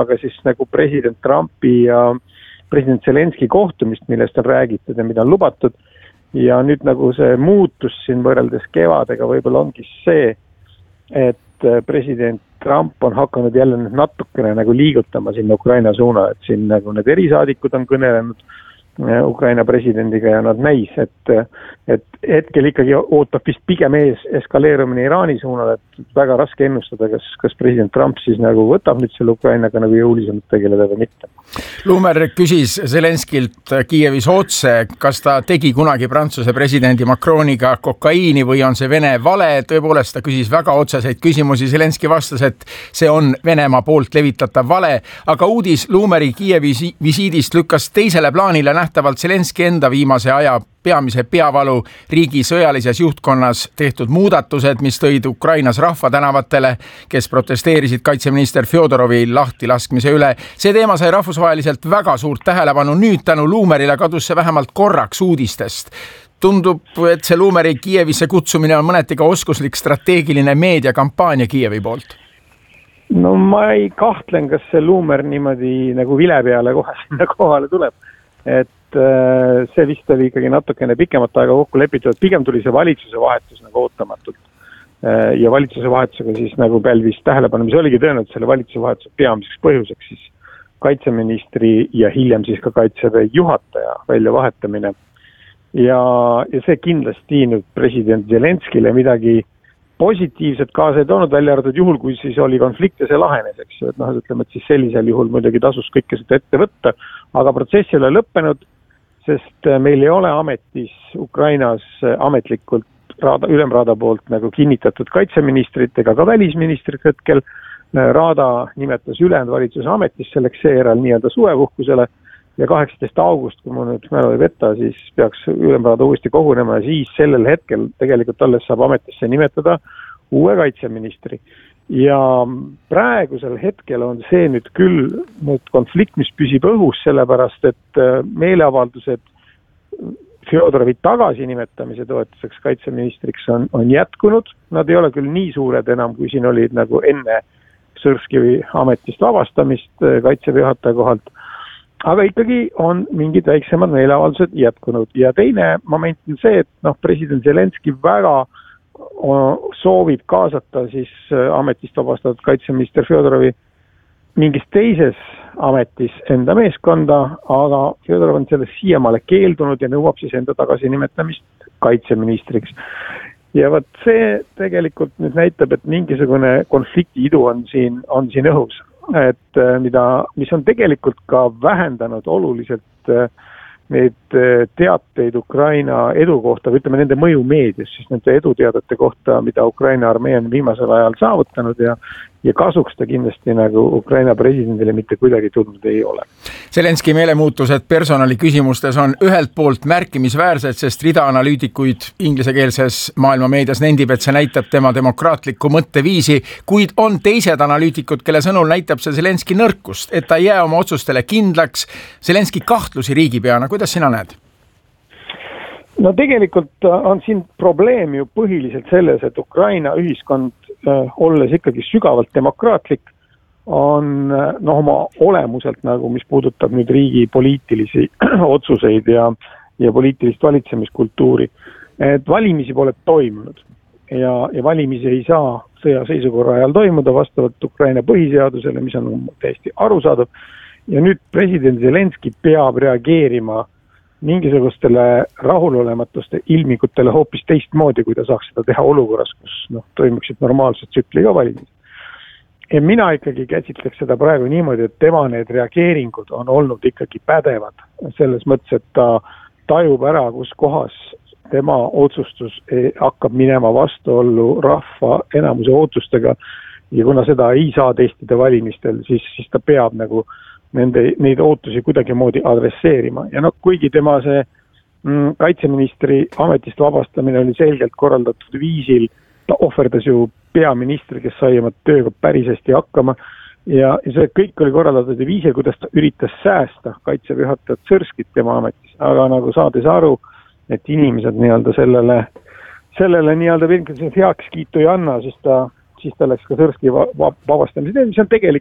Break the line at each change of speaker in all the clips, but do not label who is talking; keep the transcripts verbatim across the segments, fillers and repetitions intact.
aga siis nagu president Trumpi ja president Zelenski kohtumist, millest on räägitud ja mida on lubatud. Ja nüüd nagu see muutus siin võrreldes kevadega võib-olla ongi see, et president Trump on hakanud jälle natukene nagu liigutama sinna Ukraina suuna, et siin nagu need erisaadikud on kõnelenud Ukraina presidendiga ja nad näis, et, et hetkel ikkagi ootab vist pigem ees eskaleerumine Iraani suunal, et väga raske ennustada, kas, kas president Trump siis nagu võtab nüüd selle Ukrainaga nagu jõulisemalt tegeleda või mitte.
Lumer küsis Zelenskilt Kiievis otse, kas ta tegi kunagi Prantsuse presidendi Macroniga kokaiini või on see Vene vale. Tõepoolest ta küsis väga otseseid küsimusi. Zelenski vastas, et see on Venemaa poolt levitatav vale, aga uudis Lumeri Kiievi visiidist lükkas teisele plaanile nähtavalt Zelenski enda viimase aja peamise peavalu riigi sõjalises juhtkonnas tehtud muudatused, mis tõid Ukrainas rahva tänavatele, kes protesteerisid kaitseminister Fjodorovi lahti laskmise üle. See teema sai rahvusvaheliselt väga suurt tähelepanu. Nüüd tänu Lumerile kadus see vähemalt korraks uudistest. Tundub, et see Lumeri Kiievisse kutsumine on mõneti ka oskuslik strateegiline meediakampaania Kiievi poolt.
No ma ei kahtlen, kas see Lumer niimoodi nagu vile peale kohe sinna kohale tuleb. Et see vist oli ikkagi natukene pikemat aega kokku lepitud, pigem tuli see valitsuse vahetus nagu ootamatult. Ja valitsuse vahetusega siis nagu pälvis tähelepanu, mis oligi tõenäoliselt selle valitsuse vahetuse peamiseks põhjuseks siis kaitseministri ja hiljem siis ka kaitseväe juhataja välja vahetamine. Ja, ja see kindlasti nüüd president Zelenskile midagi positiivset kaasa ei toonud, välja arvatud juhul, kui siis oli konflikt ja see lahenes, eks. Et noh, ütleme, et siis sellisel juhul muidugi tasus kõike seda ette võtta, aga protsess ei ole lõppenud, sest meil ei ole ametis Ukrainas ametlikult Raada, ülemraada poolt nagu kinnitatud kaitseministrit ega ka välisministrit hetkel. Raada nimetas ülejäänud valitsuse ametis selleks seejärel nii-öelda suvepuhkusele ja kaheksateist august, kui mu nüüd mälu ei veta, siis peaks ülemraada uuesti kogunema ja siis sellel hetkel tegelikult alles saab ametisse nimetada uue kaitseministri. Ja praegusel hetkel on see nüüd küll nüüd konflikt, mis püsib õhus, sellepärast, et meeleavaldused Fjodorovi tagasinimetamise toetuseks kaitseministriks on, on jätkunud. Nad ei ole küll nii suured enam, kui siin olid nagu enne Sõrskivi ametist vabastamist kaitseväe juhataja kohalt, aga ikkagi on mingid väiksemad meeleavaldused jätkunud. Ja teine moment on see, et noh, president Zelenski väga soovib kaasata siis ametist vabastatud kaitseminister Fjodorovi mingis teises ametis enda meeskonda, aga Fjodorov on sellest siiamaale keeldunud ja nõuab siis enda tagasinimetamist kaitseministriks. Ja võt see tegelikult nüüd näitab, et mingisugune konflikti idu on siin, on siin õhus, et mida, mis on tegelikult ka vähendanud oluliselt neid teateid Ukraina edu kohta, või ütleme nende mõju meedias, siis nende eduteadete kohta, mida Ukraina armee on viimasel ajal saavutanud ja, ja kasuks ta kindlasti nagu Ukraina presidendile mitte kuidagi tulnud ei ole.
Zelenski meelemuutused personali küsimustes on ühelt poolt märkimisväärsed, sest rida analüütikuid ingliskeelses maailma meedias nendib, et see näitab tema demokraatlikku mõtteviisi, kuid on teised analüütikud, kelle sõnul näitab see Zelenski nõrkust, et ta ei jää oma otsustele kindlaks. Zelenski kahtlusi riigipeana, kuidas sina näed?
No tegelikult on siin probleem ju põhiliselt selles, et Ukraina ühiskond, olles ikkagi sügavalt demokraatlik, on noh, oma olemuselt nagu, mis puudutab nüüd riigi poliitilisi otsuseid ja, ja poliitilist valitsemiskultuuri, et valimisi pole toimunud ja, ja valimisi ei saa sõjaseisukorra ajal toimuda vastavalt Ukraina põhiseadusele, mis on täiesti arusaadav. Ja nüüd president Zelenski peab reageerima mingisugustele rahulolемatuste ilmingutele hoopis teistmoodi, kui ta saaks seda teha olukorras, kus noh, toimuksid normaalsed tsükliga valimised. Ja mina ikkagi käsitleks seda praegu niimoodi, et tema need reageeringud on olnud ikkagi pädevad. Selles mõttes, et ta tajub ära, kus kohas tema otsustus hakkab minema vastuollu rahva enamuse ootustega ja kuna seda ei saa testida valimistel, siis, siis ta peab nagu nende, neid ootusi kuidagi moodi adresseerima. Ja noh, kuigi tema see mm, kaitseministri ametist vabastamine oli selgelt korraldatud viisil, ta ohverdas ju peaministri, kes sai oma tööga päris hästi hakkama ja see kõik oli korraldatud ja viisil, kuidas ta üritas säästa kaitseväe juhatajat Sõrskit tema ametis, aga nagu saades aru, et inimesed nii-öelda sellele, sellele nii-öelda heaks kiitu ei anna, siis ta, siis ta läks ka Sõrski vabastamise, mis on tegelikult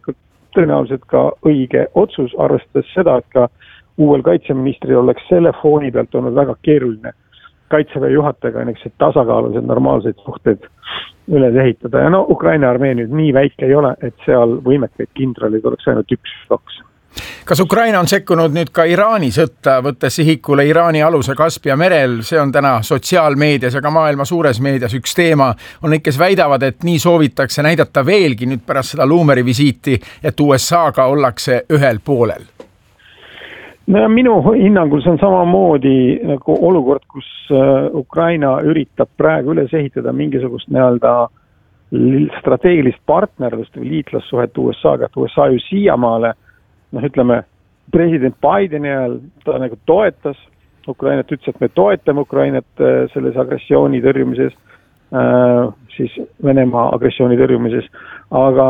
tõenäoliselt ka õige otsus, arvestades seda, et ka uuel kaitseministril oleks selle fooni pealt olnud väga keeruline kaitseväe juhatajaga niisugused tasakaalused normaalseid suhteid üles ehitada. Ja no Ukraina armee nüüd nii väike ei ole, et seal võimekaid kindralid oleks ainult üks kaks.
Kas Ukraina on sekkunud nüüd ka Iraani sõtta, võttes sihikule Iraani aluse Kaspia merel? See on täna sotsiaalmeedias ja ka maailma suures meedias üks teema. On neid, kes väidavad, et nii soovitakse näidata veelgi nüüd pärast seda Luumeri visiiti, et U S A-ga ollakse ühel poolel.
No, minu hinnangul see on samamoodi nagu olukord, kus Ukraina üritab praegu üles ehitada mingisugust nii-öelda strateegilist partnerlust või liitlassuhet U S A-ga, et U S A ju siiamaale noh, ütleme, president Bideni ajal ta nagu toetas Ukrainat, ütles, et me toetame Ukrainat selles agressiooni tõrjumises, äh, siis Venemaa agressiooni tõrjumises, aga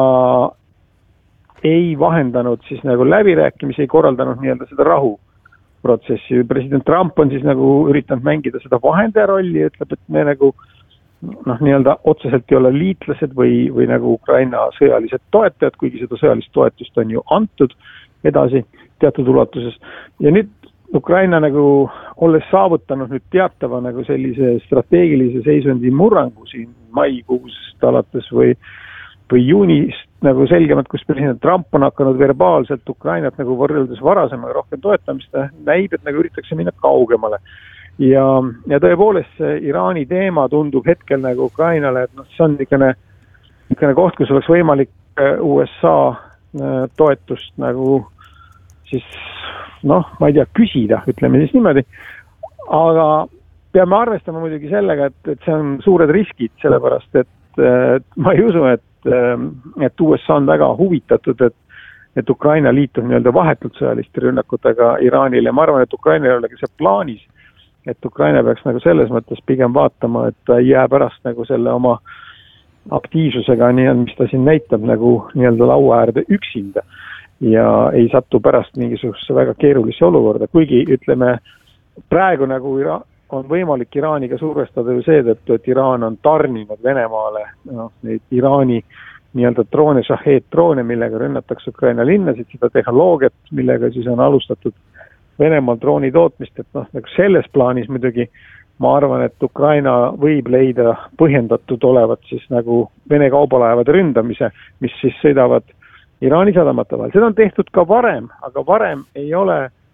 ei vahendanud siis nagu läbirääkimisi, ei korraldanud nii-öelda seda rahuprotsessi. President Trump on siis nagu üritanud mängida seda vahendaja rolli, ütleb, et me nagu noh, nii-öelda otseselt ei ole liitlased või, või nagu Ukraina sõjalised toetajad, kuigi seda sõjalist toetust on ju antud edasi teatud ulatuses. Ja nüüd Ukraina nagu olles saavutanud nüüd teatava nagu sellise strateegilise seisundi murrangu siin maikuusest alates või, või juunist nagu selgemalt, kus president Trump on hakanud verbaalselt Ukrainat nagu võrreldes varasemaga rohkem toetamist, näib, et nagu üritatakse minna kaugemale. Ja, ja tõepoolest see Iraani teema tundub hetkel nagu Ukrainale, et noh, see on niisugune, niisugune koht, kus oleks võimalik U S A toetust nagu siis noh, ma ei tea, küsida, ütleme siis niimoodi, aga peame arvestama muidugi sellega, et, et see on suured riskid, sellepärast et, et ma ei usu, et, et U S A on väga huvitatud, et, et Ukraina liitub nii-öelda vahetult sõjaliste rünnakutega Iraanile. Ma arvan, et Ukraina ei olegi see plaanis, et Ukraina peaks nagu selles mõttes pigem vaatama, et ta ei jää pärast nagu selle oma aktiivsusega, nii, mis ta siin näitab nagu nii-öelda laua äärde üksinda ja ei satu pärast mingisugusesse väga keerulisse olukorda, kuigi ütleme, praegu nagu Ira- on võimalik Iraaniga survestada ju seetõttu, et Iraan on tarninud Venemaale no, neid Iraani nii-öelda droone, Shahed droone, millega rünnatakse Ukraina linnasid, seda tehnoloogiat, millega siis on alustatud Venemaal drooni tootmist, et noh, nagu selles plaanis muidugi ma arvan, et Ukraina võib leida põhjendatud olevat siis nagu Vene kaubalaevade ründamise, mis siis sõidavad Iraani sadamate vahel. Seda on tehtud ka varem, aga varem ei ole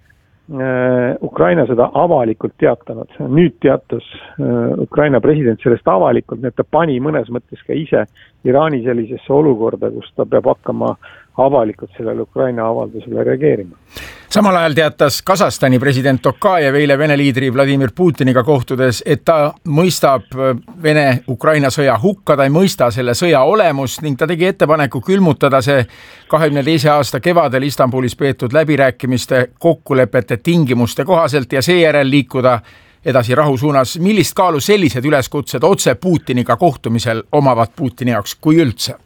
äh, Ukraina seda avalikult teatanud. Nüüd teatas äh, Ukraina president sellest avalikult, nii et ta pani mõnes mõttes ka ise Iraani sellisesse olukorda, kus ta peab hakkama avalikult sellele Ukraina avaldusele reageerima.
Samal ajal teatas Kasahstani president Tokajev eile Vene liidri Vladimir Putiniga kohtudes, et ta mõistab Vene-Ukraina sõja hukka, ta ei mõista selle sõja olemust ning ta tegi ettepaneku külmutada see kahekümne teise aasta kevadel Istanbulis peetud läbirääkimiste kokkulepete tingimuste kohaselt ja seejärel liikuda edasi rahu suunas. Millist kaalu sellised üleskutsed otse Putiniga kohtumisel omavad Putini jaoks, kui üldse?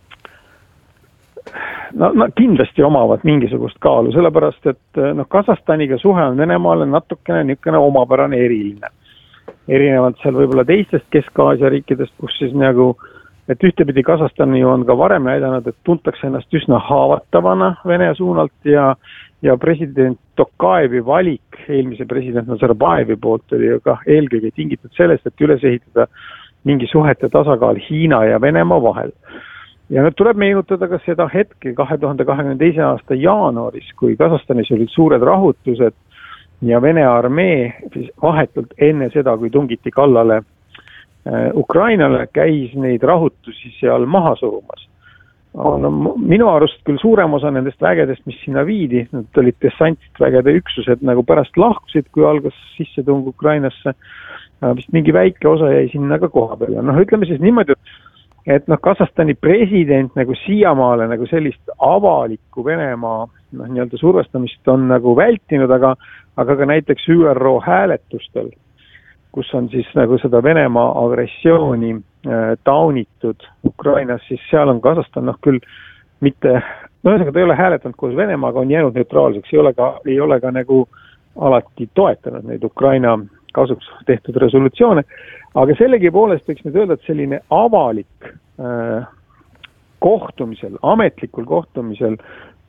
No, no kindlasti omavad mingisugust kaalu, sellepärast, et no, Kasahstaniga suhe on Venemaale natukene niisugune omapärane eriline. Erinevalt seal võib-olla teistest Kesk-Aasia riikidest, kus siis nagu, et ühtepidi Kasahstani on ka varem näidanud, et tuntakse ennast üsna haavatavana Vene suunalt ja, ja president Tokajevi valik eelmise president Nazarbajevi poolt oli ju ka eelkõige tingitud sellest, et üles ehitada mingi suhete tasakaal Hiina ja Venemaa vahel. Ja nüüd tuleb meenutada ka seda hetke kahe tuhande kahekümne teise aasta jaanuaris, kui Kasahstanis olid suured rahutused ja Vene armee vahetult enne seda, kui tungiti kallale Ukrainale, käis neid rahutusi seal maha surumas. No, minu arust küll suurem osa nendest vägedest, mis sinna viidi, need olid dessantvägede üksused, nagu pärast lahkusid, kui algas sissetung Ukrainasse, vist mingi väike osa jäi sinna ka koha peale. Noh, ütleme siis niimoodi, et et noh, Kasahstani president nagu siiamaale nagu sellist avalikku Venemaa noh, nii-öelda survestamist on nagu vältinud, aga, aga ka näiteks Ü R O hääletustel, kus on siis nagu seda Venemaa agressiooni äh, taunitud Ukrainas, siis seal on Kasahstan noh küll mitte, no ühesõnaga ta ei ole hääletanud koos Venemaaga, on jäänud neutraalseks, ei ole ka, ei ole ka nagu alati toetanud neid Ukraina kasuks tehtud resolutsioone, aga sellegi poolest võiks nüüd öelda, et selline avalik äh, kohtumisel, ametlikul kohtumisel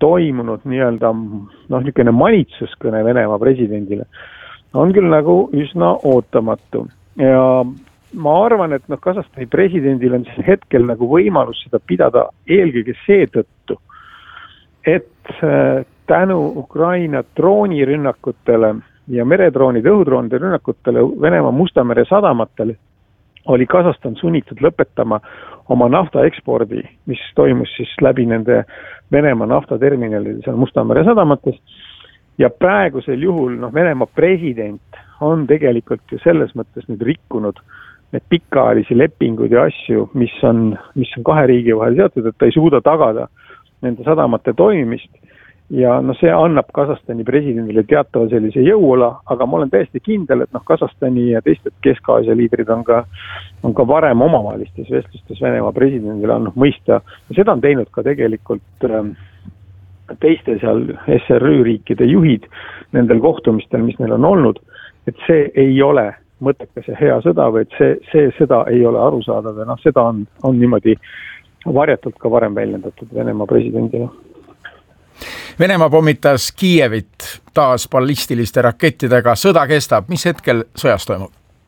toimunud nii-öelda noh, niisugune manitsuskõne Venemaa presidendile on küll nagu üsna ootamatu. Ja ma arvan, et noh, Kasahstani presidendil on siin hetkel nagu võimalus seda pidada eelkõige seetõttu, et tänu Ukraina droonirünnakutele ja meredroonide, õhudroonide rünnakutele Venemaa Musta mere sadamatele oli Kasahstan sunnitud lõpetama oma nafta ekspordi, mis toimus siis läbi nende Venemaa naftaterminalide seal Musta mere sadamates. Ja praegusel juhul noh, Venemaa president on tegelikult ju selles mõttes nüüd rikkunud need pikaajalisi lepinguid ja asju, mis on, mis on kahe riigi vahel seotud, et ta ei suuda tagada nende sadamate toimimist. Ja no see annab Kasahstani presidendile teatava sellise jõuola, aga ma olen täiesti kindel, et noh, Kasahstani ja teised Kesk-Aasia liidrid on ka, on ka varem omavahelistes vestlustes Venemaa presidendile andnud mõista. Ja seda on teinud ka tegelikult ähm, teiste seal S R Ü riikide juhid nendel kohtumistel, mis neil on olnud, et see ei ole mõttekas ja hea sõda, või et see, see sõda ei ole arusaadav ja noh, seda on, on niimoodi varjatult ka varem väljendatud Venemaa presidendile.
Venemaa pommitas Kiievit taas ballistiliste rakettidega, sõda kestab, mis hetkel sõjas toimub?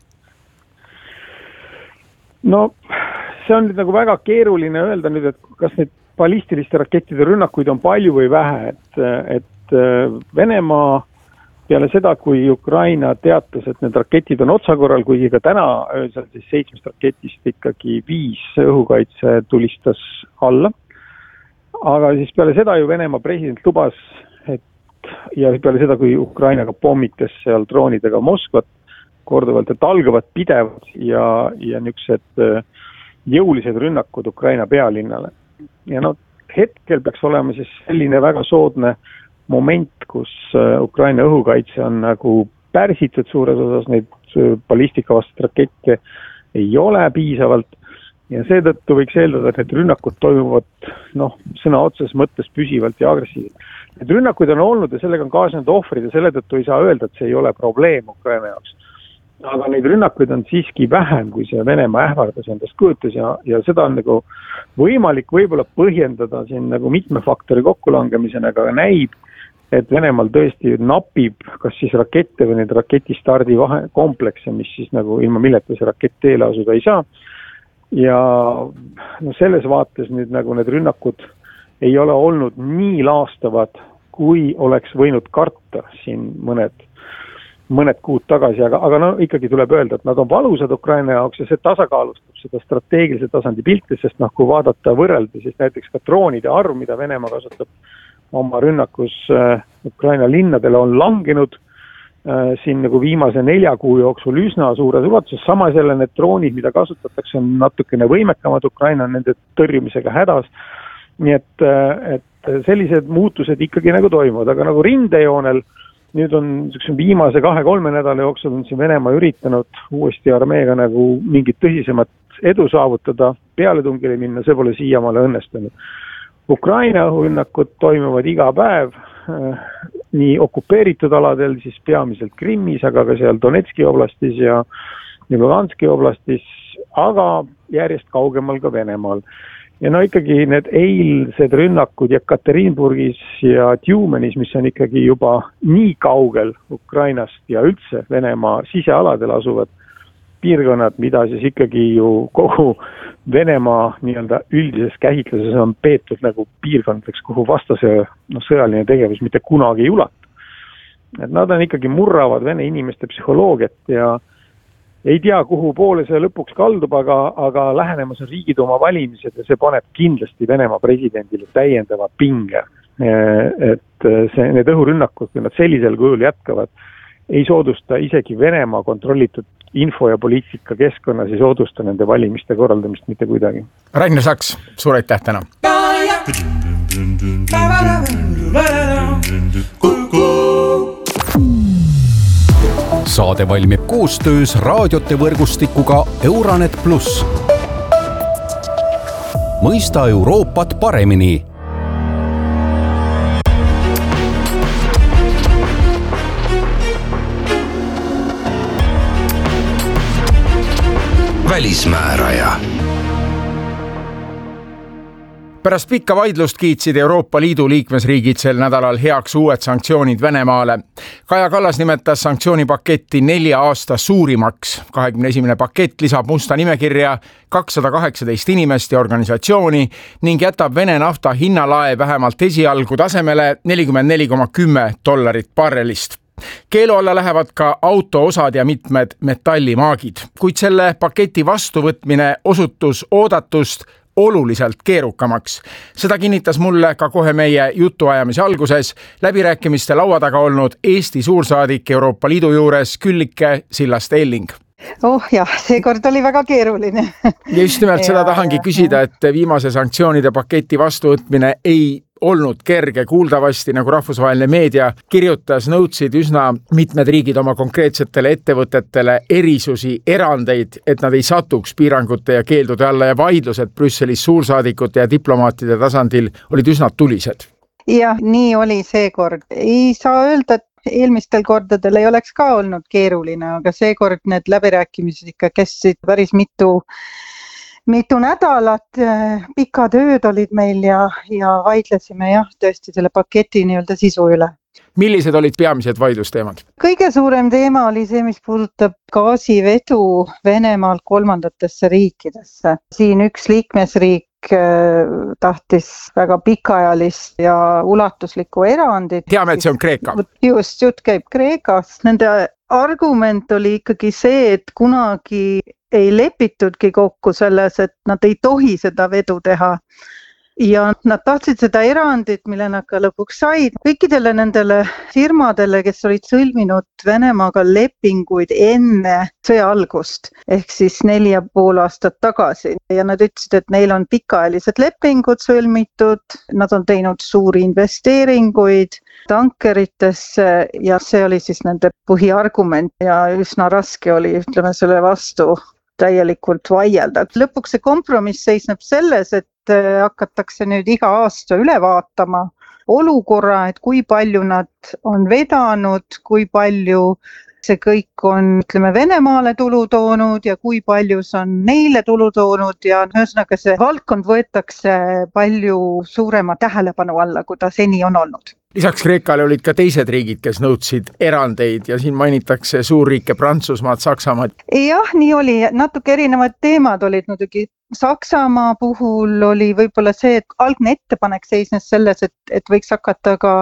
No see on nüüd nagu väga keeruline öelda nüüd, et kas need ballistiliste rakettide rünnakuid on palju või vähe, et, et Venemaa peale seda, kui Ukraina teatas, et need raketid on otsakorral, kuigi ka täna öösel siis seitsmest raketist ikkagi viis õhukaitse tulistas alla. Aga siis peale seda ju Venemaa president lubas, et ja peale seda, kui Ukraina ka pommitas seal droonidega Moskvat korduvalt, et algavad pidevad ja, ja niisugused jõulised rünnakud Ukraina pealinnale. Ja no hetkel peaks olema siis selline väga soodne moment, kus Ukraina õhukaitse on nagu pärsitud suures osas, neid ballistikavastast rakette ei ole piisavalt ja seetõttu võiks eeldada, et need rünnakud toimuvad noh, sõna otseses mõttes püsivalt ja agressiivselt. Need rünnakud on olnud ja sellega on kaasnenud ohvrid ja selle tõttu ei saa öelda, et see ei ole probleem Ukraina jaoks. Aga neid rünnakuid on siiski vähem, kui see Venemaa ähvardas endast kujutas ja, ja seda on nagu võimalik võib-olla põhjendada siin nagu mitme faktori kokkulangemisena, aga näib, et Venemaal tõesti napib kas siis rakette või need raketistardi vahe, komplekse, mis siis nagu ilma milleta see rakett teele asuda ei saa. Ja no selles vaates nüüd nagu need rünnakud ei ole olnud nii laastavad, kui oleks võinud karta siin mõned, mõned kuud tagasi, aga, aga no ikkagi tuleb öelda, et nad on valusad Ukraina jaoks ja see tasakaalustab seda strateegilise tasandi pilti, sest noh, kui vaadata võrrelda, siis näiteks ka droonide arv, mida Venemaa kasutab oma rünnakus äh, Ukraina linnadele on langenud äh, siin nagu viimase nelja kuu jooksul üsna suures ulatuses. Samas jälle need droonid, mida kasutatakse, on natukene võimekamad, Ukraina on nende tõrjumisega hädas. Nii et, äh, et sellised muutused ikkagi nagu toimuvad, aga nagu rindejoonel nüüd on viimase kahe-kolme nädala jooksul on siin Venemaa üritanud uuesti armeega nagu mingit tõsisemat edu saavutada, pealetungile minna, see pole siiamaale õnnestunud. Ukraina õhurünnakud toimuvad iga päev äh, nii okupeeritud aladel, siis peamiselt Krimmis, aga ka seal Donetski oblastis ja Luganski oblastis, aga järjest kaugemal ka Venemaal. Ja no ikkagi need eilsed rünnakud Jekaterinburgis ja Tjumenis, mis on ikkagi juba nii kaugel Ukrainast ja üldse Venemaa sisealadel asuvad piirkonnad, mida siis ikkagi ju kogu Venemaa nii-öelda üldises käsitluses on peetud nagu piirkondadeks, kuhu vastase no, sõjaline tegevus mitte kunagi ei ulatu. Et nad on ikkagi murravad vene inimeste psühholoogiat ja ei tea, kuhu poole see lõpuks kaldub, aga, aga lähenemas on Riigiduuma valimised ja see paneb kindlasti Venemaa presidendile täiendava pinge. Et see, need õhurünnakud, kui nad sellisel kujul jätkavad, ei soodusta isegi Venemaa kontrollitud info- ja poliitika keskkonnas ei soodusta nende valimiste korraldamist mitte kuidagi.
Rainer Saks, suur aitäh täna!
Saade valmib koostöös raadiote võrgustikuga Euranet pluss. Mõista Euroopat paremini. Välismääraja.
pärast pikka vaidlust kiitsid Euroopa Liidu liikmesriigid sel nädalal heaks uued sanktsioonid Venemaale. Kaja Kallas nimetas sanktsioonipaketti nelja aasta suurimaks. kahekümne esimene pakett lisab musta nimekirja kakssada kaheksateist inimest ja organisatsiooni ning jätab Vene nafta hinnalae vähemalt esialgu tasemele nelikümmend neli koma kümme dollarit barrelist. Keelu alla lähevad ka autoosad ja mitmed metallimaagid, kuid selle paketi vastuvõtmine osutus oodatust oluliselt keerukamaks. Seda kinnitas mulle ka kohe meie jutuajamise alguses läbirääkimiste laua taga olnud Eesti suursaadik Euroopa Liidu juures Küllike Sillast-Elling.
Oh jah, seekord oli väga keeruline.
Ja just nimelt seda tahangi küsida, et viimase sanktsioonide paketi vastuvõtmine ei olnud kerge. Kuuldavasti, nagu rahvusvaheline meedia kirjutas, nõudsid üsna mitmed riigid oma konkreetsetele ettevõtetele erisusi, erandeid, et nad ei satuks piirangute ja keeldude alla ja vaidlused Brüsselis suursaadikute ja diplomaatide tasandil olid üsna tulised.
Jah, nii oli seekord. Ei saa öelda, et eelmistel kordadel ei oleks ka olnud keeruline, aga seekord need läbirääkimised ikka kestsid päris mitu Mitu nädalat, pikad ööd olid meil ja, ja vaidlesime jah, tõesti selle paketi nii-öelda sisu üle.
Millised olid peamised vaidlusteemad?
Kõige suurem teema oli see, mis puudutab gaasivedu Venemaalt kolmandatesse riikidesse. Siin üks liikmesriik tahtis väga pikaajalist ja ulatuslikku erandit.
Teame, et see on Kreeka.
Just, jutt käib Kreekast. Nende argument oli ikkagi see, et kunagi ei lepitudki kokku selles, et nad ei tohi seda vedu teha. Ja nad tahtsid seda erandit, mille nad ka lõpuks said. Kõikidele nendele firmadele, kes olid sõlminud Venemaaga lepinguid enne sõja algust, ehk siis neli ja pool aastat tagasi. Ja nad ütlesid, et neil on pikaajalised lepingud sõlmitud, nad on teinud suuri investeeringuid tankeritesse ja see oli siis nende põhiargument ja üsna raske oli, ütleme, selle vastu täielikult vaielda. Lõpuks see kompromiss seisneb selles, et hakatakse nüüd iga aasta üle vaatama olukorra, et kui palju nad on vedanud, kui palju see kõik on, ütleme, Venemaale tulu toonud ja kui palju see on neile tulu toonud ja ühesõnaga see valdkond võetakse palju suurema tähelepanu alla, kui ta seni on olnud.
Lisaks Kreekale olid ka teised riigid, kes nõudsid erandeid ja siin mainitakse suurriike Prantsusmaad, Saksamaad.
Jah, nii oli. Natuke erinevad teemad olid muidugi. Saksamaa puhul oli võib-olla see, et algne ettepanek seisnes selles, et, et võiks hakata ka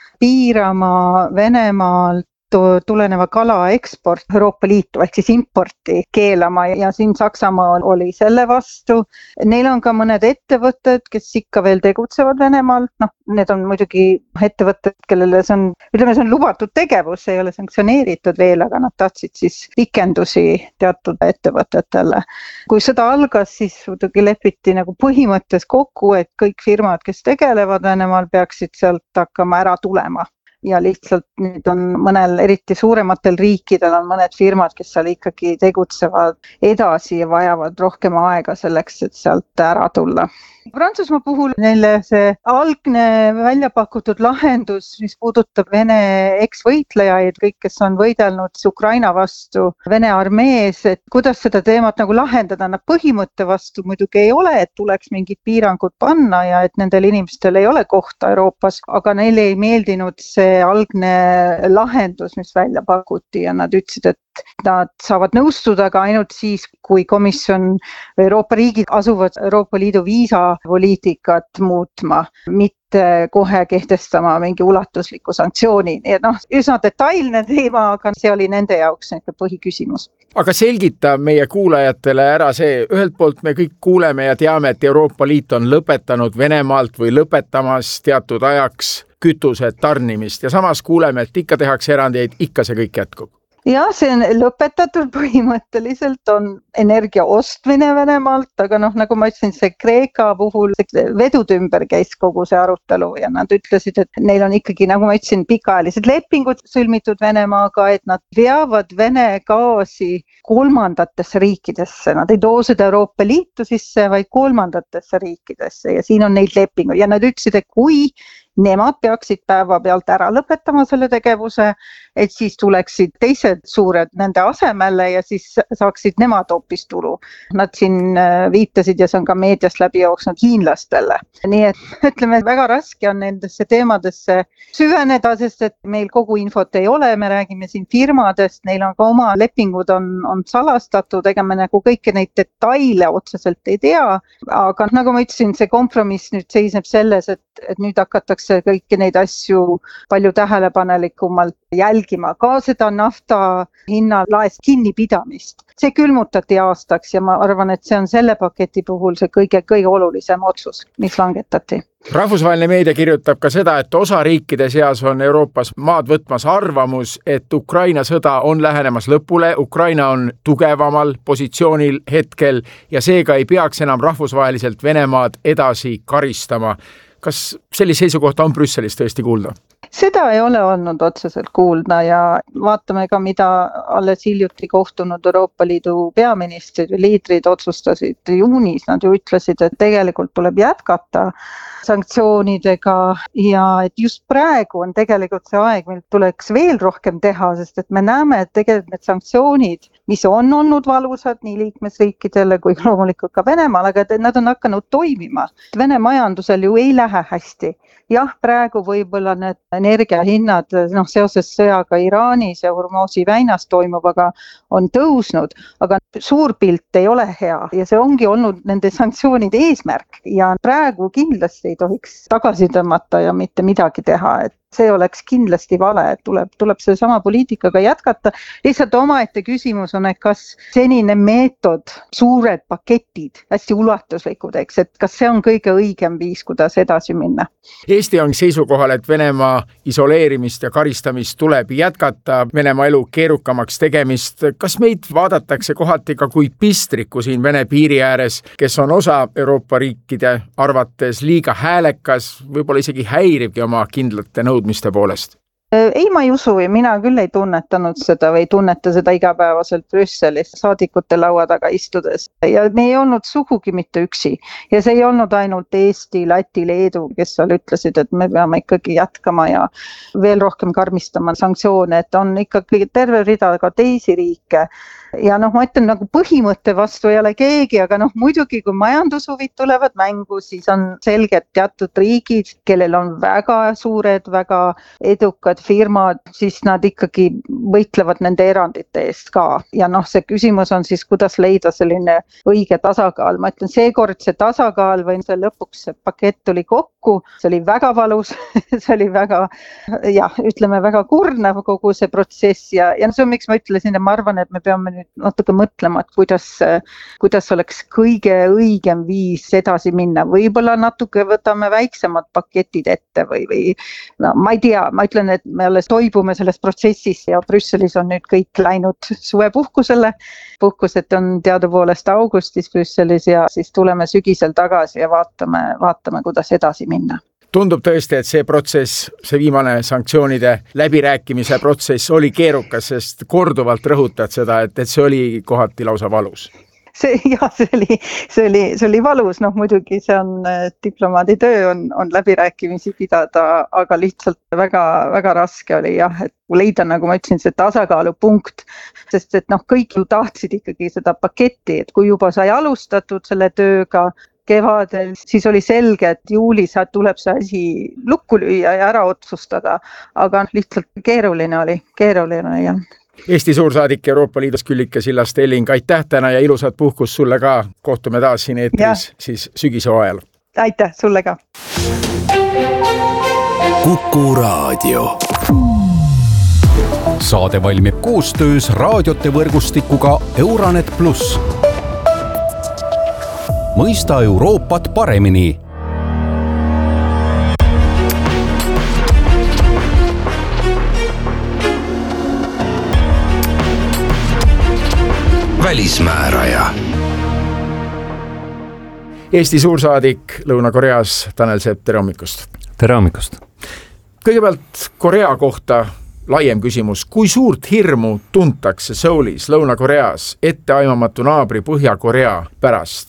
piirama Venemaalt tuleneva kala eksport Euroopa Liitu ehk siis importi keelama ja siin Saksamaa oli selle vastu. Neil on ka mõned ettevõtted, kes ikka veel tegutsevad Venemaal. Noh, need on muidugi ettevõtted, kellele see on, ütleme, see on lubatud tegevus, ei ole sanktsioneeritud veel, aga nad tahtsid siis pikendusi teatud ettevõtetele. Kui sõda algas, siis muidugi lepiti nagu põhimõttes kokku, et kõik firmad, kes tegelevad Venemaal, peaksid sealt hakkama ära tulema. Ja lihtsalt nüüd on mõnel, eriti suurematel riikidel on mõned firmad, kes seal ikkagi tegutsevad edasi ja vajavad rohkem aega selleks, et sealt ära tulla. Prantsusmaa puhul neile see algne välja pakutud lahendus, mis puudutab Vene eksvõitlejaid, kõik, kes on võidelnud Ukraina vastu Vene armees, et kuidas seda teemat nagu lahendada, nad põhimõtte vastu muidugi ei ole, et tuleks mingid piirangud panna ja et nendel inimestel ei ole kohta Euroopas, aga neile ei meeldinud see algne lahendus, mis välja pakuti ja nad ütlesid, et nad saavad nõustuda ka ainult siis, kui komisjon või Euroopa riigid asuvad Euroopa Liidu viisapoliitikat muutma, mitte kohe kehtestama mingi ulatusliku sanktsiooni. Ja noh, üsna detailne teema, aga see oli nende jaoks põhiküsimus.
Aga selgita meie kuulajatele ära see, ühelt poolt me kõik kuuleme ja teame, et Euroopa Liit on lõpetanud Venemaalt või lõpetamas teatud ajaks kütuse tarnimist ja samas kuuleme, et ikka tehakse erandeid, ikka see kõik jätkub.
Ja see on lõpetatud põhimõtteliselt, on energia ostmine Venemaalt, aga noh, nagu ma ütlesin, see Kreeka puhul vedude ümber käis kogu see arutelu ja nad ütlesid, et neil on ikkagi, nagu ma ütlesin, pikaajalised lepingud sõlmitud Venemaaga, et nad veavad Vene gaasi kolmandatesse riikidesse, nad ei too seda Euroopa Liitu sisse, vaid kolmandatesse riikidesse ja siin on neid lepinguid ja nad ütlesid, et kui nemad peaksid päevapealt ära lõpetama selle tegevuse, et siis tuleksid teised suured nende asemele ja siis saaksid nemad hoopis tulu. Nad siin viitasid ja see on ka meediast läbi jooksnud hiinlastele. Nii et ütleme, väga raske on nendesse teemadesse süveneda, sest et meil kogu infot ei ole, me räägime siin firmadest, neil on ka oma lepingud on, on salastatud, ega me nagu kõiki neid detaile otseselt ei tea, aga nagu ma ütlesin, see kompromiss nüüd seisneb selles, et, et nüüd hakatakse kõiki neid asju palju tähelepanelikumalt jälgima, ka seda nafta hinnalaest kinnipidamist. See külmutati aastaks ja ma arvan, et see on selle paketi puhul see kõige, kõige olulisem otsus, mis langetati.
Rahvusvaheline meedia kirjutab ka seda, et osa riikide seas on Euroopas maad võtmas arvamus, et Ukraina sõda on lähenemas lõpule, Ukraina on tugevamal positsioonil hetkel ja seega ei peaks enam rahvusvaheliselt Venemaad edasi karistama. Kas sellist seisukohta on Brüsselis tõesti kuulda?
Seda ei ole olnud otseselt kuulda ja vaatame ka, mida alles hiljuti kohtunud Euroopa Liidu peaministrid ja liidrid otsustasid juunis. Nad ju ütlesid, et tegelikult tuleb jätkata sanktsioonidega ja et just praegu on tegelikult see aeg, mil tuleks veel rohkem teha, sest et me näeme, et tegelikult need sanktsioonid, mis on olnud valusad nii liikmesriikidele kui loomulikult ka Venemaal, aga nad on hakanud toimima. Vene majandusel ju ei lähe hästi. Jah, praegu võib-olla need energiahinnad noh, seoses sõjaga Iraanis ja Hormuzi väinas toimuvaga on tõusnud, aga suur pilt ei ole hea ja see ongi olnud nende sanktsioonide eesmärk ja praegu kindlasti ei tohiks tagasi tõmmata ja mitte midagi teha, et see oleks kindlasti vale, et tuleb, tuleb selle sama poliitikaga jätkata. Lihtsalt omaette küsimus on, et kas senine meetod, suured paketid, hästi ulatuslikud, eks, et kas see on kõige õigem viis, kuidas edasi minna?
Eesti on seisukohal, et Venemaa isoleerimist ja karistamist tuleb jätkata, Venemaa elu keerukamaks tegemist. Kas meid vaadatakse kohati ka kui pistriku siin Vene piiri ääres, kes on osa Euroopa riikide arvates liiga häälekas, võib-olla isegi häirivgi oma kindlate nõudmiste poolest?
Ei, ma ei usu ja mina küll ei tunnetanud seda või ei tunneta seda igapäevaselt Brüsselis saadikute laua taga istudes. Ja me ei olnud sugugi mitte üksi. Ja see ei olnud ainult Eesti, Läti, Leedu, kes seal ütlesid, et me peame ikkagi jätkama ja veel rohkem karmistama sanktsioone, et on ikkagi terve rida ka teisi riike. Ja noh, ma ütlen nagu põhimõtte vastu ei ole keegi, aga noh, muidugi kui majandushuvid tulevad mängu, siis on selged teatud riigid, kellel on väga suured, väga edukad firmad, siis nad ikkagi võitlevad nende erandite eest ka. Ja noh, see küsimus on siis, kuidas leida selline õige tasakaal. Ma ütlen, seekord see tasakaal või see lõpuks see pakett tuli kokku, see oli väga valus, see oli väga, jah, ütleme väga kurnav kogu see protsess ja, ja see on miks ma ütlesin, ja ma arvan, et me peame natuke mõtlema, et kuidas, kuidas oleks kõige õigem viis edasi minna. Võib-olla natuke võtame väiksemad paketid ette või, või no, ma ei tea, ma ütlen, et me alles toibume selles protsessis ja Brüsselis on nüüd kõik läinud suvepuhkusele. Puhkused on teadupoolest augustis Brüsselis ja siis tuleme sügisel tagasi ja vaatame, vaatame, kuidas edasi minna.
Tundub tõesti, et see protsess, see viimane sanktsioonide läbirääkimise protsess oli keerukas, sest korduvalt rõhutad seda, et, et see oli kohati lausa valus.
See, jah, see oli, see oli, see oli valus, noh muidugi see on diplomaadi töö, on, on läbirääkimisi pidada, aga lihtsalt väga, väga raske oli jah, et leida, nagu ma ütlesin, see tasakaalupunkt, sest et noh, kõik ju tahtsid ikkagi seda paketti, et kui juba sai alustatud selle tööga, kevadel, siis oli selge, et juulis tuleb see asi lukku lüüa ja ära otsustada, aga lihtsalt keeruline oli, keeruline jah.
Eesti suursaadik Euroopa Liidus Küllike Sillast-Elling, aitäh täna ja ilusat puhkust sulle ka. Kohtume taas siin eetris siis sügishooajal.
Aitäh sulle ka.
Kuku Raadio. Saade valmib koostöös raadiote võrgustikuga Euranet pluss. Mõista Euroopat paremini.
Välismääraja.
Eesti suursaadik Lõuna-Koreas Tanel Sepp, tere hommikust.
Tere hommikust.
Kõigepealt Korea kohta laiem küsimus. Kui suurt hirmu tuntakse Soulis, Lõuna-Koreas etteaimamatu naabri Põhja-Korea pärast?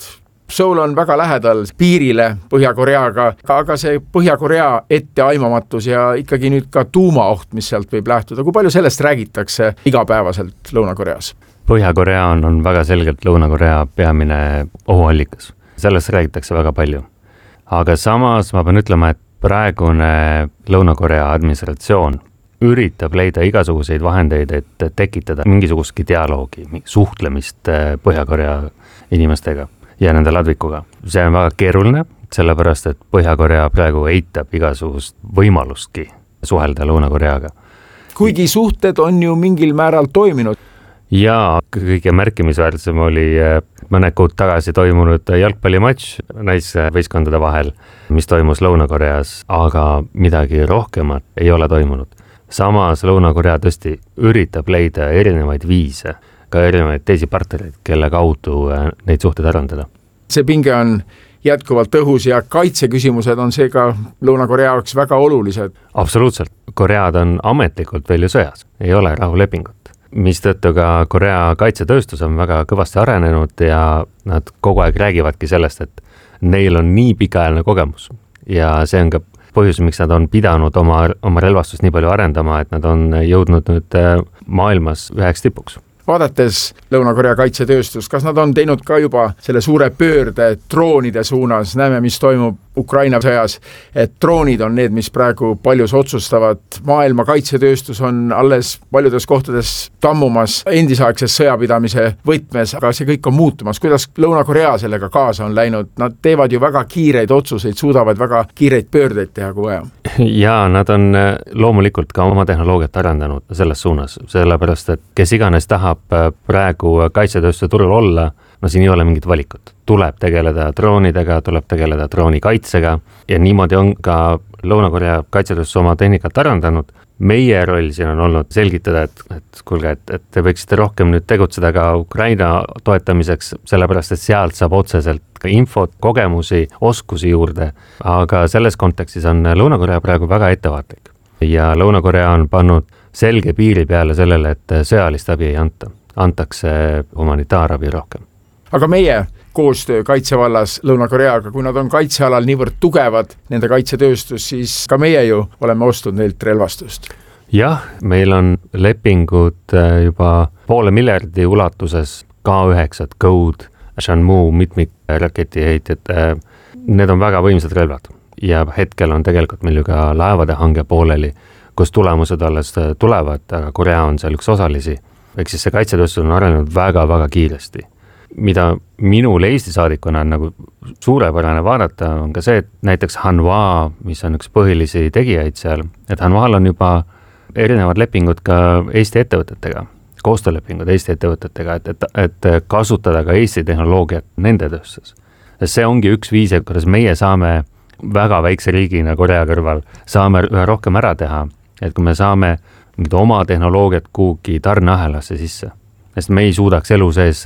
Seoul on väga lähedal piirile Põhja-Koreaga, aga see Põhja-Korea etteaimamatus ja ikkagi nüüd ka tuumaoht, mis sealt võib lähtuda. Kui palju sellest räägitakse igapäevaselt Lõuna-Koreas?
Põhja-Korea on, on väga selgelt Lõuna-Korea peamine ohuallikas. Sellest räägitakse väga palju. Aga samas ma pean ütlema, et praegune Lõuna-Korea administratsioon üritab leida igasuguseid vahendeid, et tekitada mingisugustki dialoogi, suhtlemist Põhja-Korea inimestega ja nende ladvikuga. See on väga keeruline, sellepärast, et Põhja-Korea praegu eitab igasugust võimalustki suhelda Lõuna-Koreaga.
Kuigi suhted on ju mingil määral toiminud.
Ja kõige märkimisväärsem oli mõned kuud tagasi toimunud jalgpallimatš naisvõistkondade vahel, mis toimus Lõuna-Koreas, aga midagi rohkemat ei ole toimunud. Samas Lõuna-Korea tõesti üritab leida erinevaid viise, ka erinevaid teisi partnereid, kelle kaudu neid suhteid arendada.
See pinge on jätkuvalt õhus ja kaitseküsimused on seega Lõuna-Korea jaoks väga olulised.
Absoluutselt. Koread on ametlikult veel ju sõjas, ei ole rahulepingut. Mistõttu ka Korea kaitsetööstus on väga kõvasti arenenud ja nad kogu aeg räägivadki sellest, et neil on nii pikaajaline kogemus ja see on ka põhjus, miks nad on pidanud oma, oma relvastust nii palju arendama, et nad on jõudnud nüüd maailmas üheks tipuks.
Vaadates Lõuna-Korea kaitsetööstus, kas nad on teinud ka juba selle suure pöörde droonide suunas, näeme, mis toimub Ukraina sõjas, et droonid on need, mis praegu paljus otsustavad. Maailma kaitsetööstus on alles paljudes kohtades tammumas endisaegses sõjapidamise võtmes, aga see kõik on muutumas. Kuidas Lõuna-Korea sellega kaasa on läinud? Nad teevad ju väga kiireid otsuseid, suudavad väga kiireid pöördeid teha kui vaja.
Ja nad on loomulikult ka oma tehnoloogiat arendanud selles suunas, sellepärast, et kes iganes tahab praegu kaitsetööstuse turul olla, no siin ei ole mingit valikut. Tuleb tegeleda droonidega, tuleb tegeleda droonikaitsega ja niimoodi on ka Lõuna-Korea kaitsetööstus oma tehnikat arendanud. Meie roll siin on olnud selgitada, et, et kuulge, et, et te võiksite rohkem nüüd tegutseda ka Ukraina toetamiseks, sellepärast, et sealt saab otseselt ka infot, kogemusi, oskusi juurde. Aga selles kontekstis on Lõuna-Korea praegu väga ettevaatlik ja Lõuna-Korea on pannud selge piiri peale sellele, et sõjalist abi ei anta. Antakse humanitaarabi rohkem.
Aga meie koostöö kaitsevallas Lõuna-Koreaga, kui nad on kaitsealal niivõrd tugevad, nende kaitsetööstus, siis ka meie ju oleme ostnud neilt relvastust.
Jah, meil on lepingud juba poole miljardi ulatuses K üheksa, Code, Shanmu, mitmik raketiheitjad. Need on väga võimsad relvad ja hetkel on tegelikult meil ju ka laevade hange pooleli, kus tulemused alles tulevad, aga Korea on seal üks osalisi. Ehk siis see kaitsetööstus on arenenud väga-väga kiiresti. Mida minul Eesti saadikuna on nagu suurepärane vaadata, on ka see, et näiteks Hanwha, mis on üks põhilisi tegijaid seal, et Hanwhal on juba erinevad lepingud ka Eesti ettevõtetega, koostöölepingud Eesti ettevõtetega, et, et, et kasutada ka Eesti tehnoloogiat nende tööstus. See ongi üks viis, kuidas meie saame väga väikse riigina Korea kõrval saame üha rohkem ära teha, et kui me saame oma tehnoloogiat kuhugi tarneahelasse sisse, sest me ei suudaks elu sees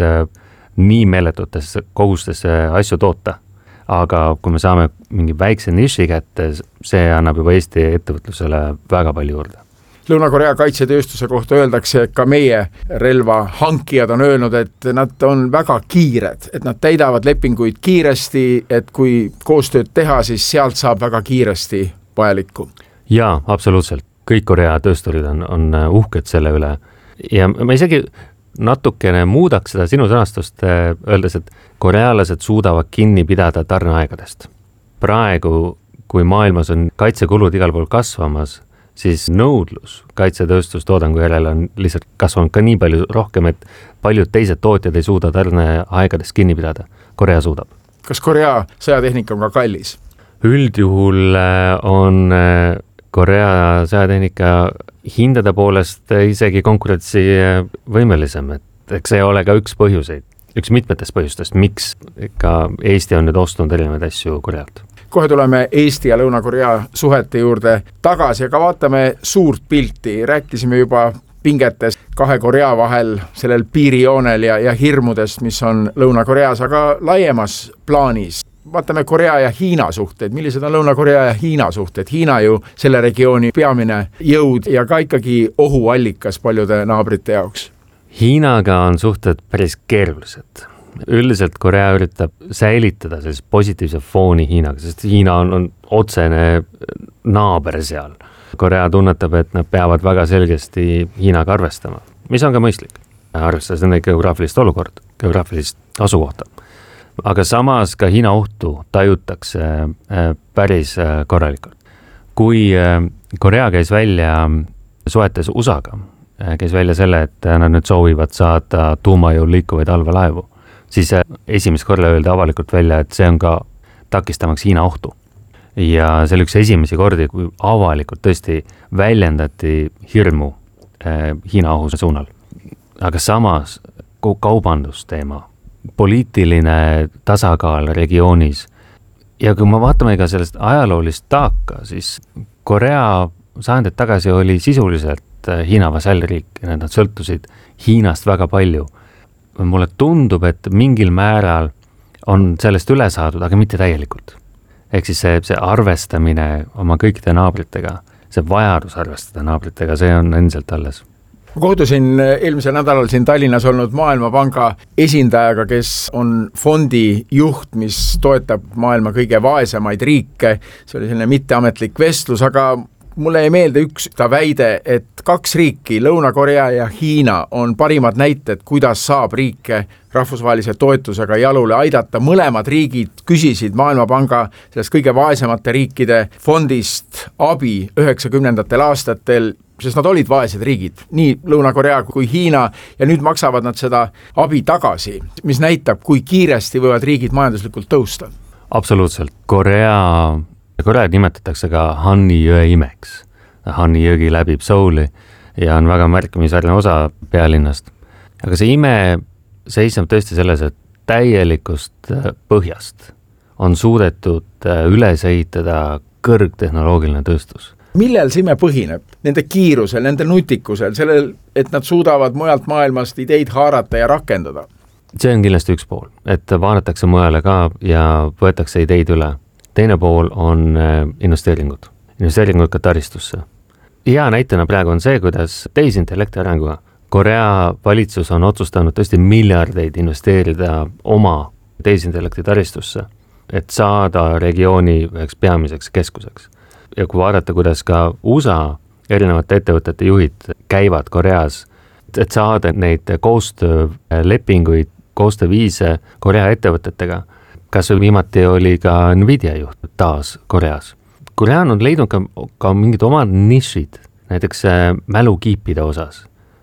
nii meeletutes kogustesse asju toota. Aga kui me saame mingi väikse niši kätte, see annab juba Eesti ettevõtlusele väga palju juurde.
Lõuna-Korea kaitsetööstuse kohta öeldakse, et ka meie relva hankijad on öelnud, et nad on väga kiired, et nad täidavad lepinguid kiiresti, et kui koostööd teha, siis sealt saab väga kiiresti vajalikku.
Jaa, absoluutselt. Kõik Korea töösturid on, on uhked selle üle ja ma isegi natukene muudaks seda sinu sõnastust, öeldes, et korealased suudavad kinni pidada tarneaegadest. Praegu, kui maailmas on kaitsekulud igal pool kasvamas, siis nõudlus kaitsetööstustoodangu järele on lihtsalt kasvanud ka nii palju rohkem, et paljud teised tootjad ei suuda tarneaegadest kinni pidada. Korea suudab.
Kas Korea sõjatehnika on ka kallis?
Üldjuhul on Korea sõjatehnika hindade poolest isegi konkurentsi võimelisem, et eks see ole ka üks põhjuseid, üks mitmetest põhjustest, miks ka Eesti on nüüd ostnud erinevaid asju Korealt.
Kohe tuleme Eesti ja Lõuna-Korea suhete juurde tagasi, aga vaatame suurt pilti. Rääkisime juba pingetest kahe Korea vahel, sellel piirijoonel ja, ja hirmudest, mis on Lõuna-Koreas, aga laiemas plaanis. Vaatame Korea ja Hiina suhteid. Millised on Lõuna-Korea ja Hiina suhted? Hiina ju selle regiooni peamine jõud ja ka ikkagi ohuallikas paljude naabrite jaoks.
Hiinaga on suhted päris keerulised. üldiselt Korea üritab säilitada sellist positiivse fooni Hiinaga, sest Hiina on, on otsene naaber seal. Korea tunnetab, et nad peavad väga selgesti Hiinaga arvestama, mis on ka mõistlik, arvestades nende geograafilist olukord, geograafilist asukohta. Aga samas ka Hiina ohtu tajutakse päris korralikult. Kui Korea käis välja suhetes U S A-ga, käis välja selle, et nad nüüd soovivad saada tuumajõul liikuvaid allveelaevu, siis esimest korda öeldi avalikult välja, et see on ka takistamaks Hiina ohtu. Ja see oli üks esimesi kordi, kui avalikult tõesti väljendati hirmu Hiina ohu suunal. Aga samas kaubandusteema, poliitiline tasakaal regioonis ja kui me vaatame ka sellest ajaloolist taaka, siis Korea sajandid tagasi oli sisuliselt Hiina vasallriik ja nad sõltusid Hiinast väga palju. Mulle tundub, et mingil määral on sellest üle saadud, aga mitte täielikult. Ehk siis see, see arvestamine oma kõikide naabritega, see vajadus arvestada naabritega, see on endiselt alles.
Ma kohtusin eelmisel nädalal siin Tallinnas olnud Maailmapanga esindajaga, kes on fondi juht, mis toetab maailma kõige vaesemaid riike. See oli selline mitteametlik vestlus, aga mulle ei meelde üks ta väide, et kaks riiki, Lõuna-Korea ja Hiina, on parimad näited, kuidas saab riike rahvusvahelise toetusega jalule aidata. Mõlemad riigid küsisid Maailmapanga sellest kõige vaesemate riikide fondist abi üheksakümnendatel aastatel, sest nad olid vaesed riigid, nii Lõuna-Korea kui Hiina, ja nüüd maksavad nad seda abi tagasi, mis näitab, kui kiiresti võivad riigid majanduslikult tõusta.
Absoluutselt. Korea, Korea nimetatakse ka Hanni jõe imeks. Hanni jõgi läbib Souli ja on väga märkimisväärne osa pealinnast. Aga see ime seisneb tõesti selles, et täielikust põhjast on suudetud üles ehitada kõrgtehnoloogiline tööstus.
Millel see ime põhineb? Nende kiirusel, nende nutikusel, sellel, et nad suudavad mujalt maailmast ideid haarata ja rakendada?
See on kindlasti üks pool, et vaadatakse mujale ka ja võetakse ideid üle. Teine pool on investeeringud, investeeringud ka taristusse. Hea näitena praegu on see, kuidas tehisintellekti arenguga Korea valitsus on otsustanud tõesti miljardeid investeerida oma tehisintellekti taristusse, et saada regiooni üheks peamiseks keskuseks. Ja kui vaadata, kuidas ka U S A erinevate ettevõtete juhid käivad Koreas, et saada neid koostöölepinguid, koostööviise Korea ettevõtetega, kas viimati oli ka Nvidia juht taas Koreas. Korea on leidnud ka, ka mingid omad nišid, näiteks mälukiipide osas,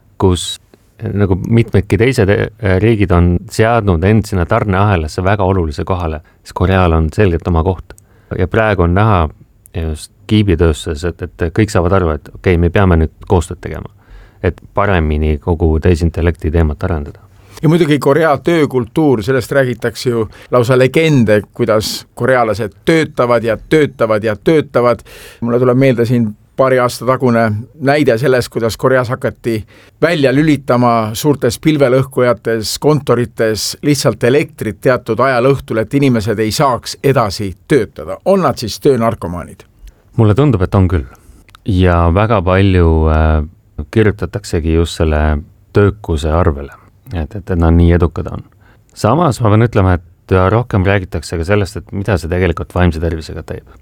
kus nagu mitmedki teised riigid on seadnud end sinna tarneahelasse väga olulise kohale, siis Koreal on selgelt oma koht. Ja praegu on näha just kiibitööstus, et, et kõik saavad aru, et okei, okay, me peame nüüd koostööd tegema, et paremini kogu tehisintellekti teemat arendada.
Ja muidugi Korea töökultuur, sellest räägitakse ju lausa legende, kuidas korealased töötavad ja töötavad ja töötavad. Mulle tuleb meelde siin paari aasta tagune näide sellest, kuidas Koreas hakati välja lülitama suurtes pilvelõhkujates, kontorites lihtsalt elektrit teatud ajal õhtul, et inimesed ei saaks edasi töötada. On nad siis töönarkomaanid?
Mulle tundub, et on küll. Ja väga palju äh, kirjutataksegi just selle töökuse arvele, et, et nad nii edukad on. Samas ma pean ütlema, et rohkem räägitakse ka sellest, et mida see tegelikult vaimse tervisega teeb.